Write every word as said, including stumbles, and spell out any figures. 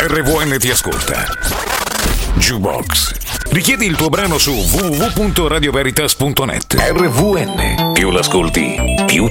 R V N ti ascolta. Jukebox. Richiedi il tuo brano su w w w punto radio veritas punto net. R V N. Più l'ascolti, più